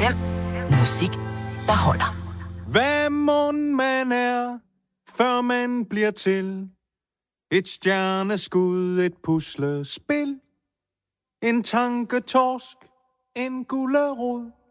Musik, der holder. Hvad mon man er, før man bliver til? Et stjerneskud, et puslespil, en tanketorsk, en gullerod.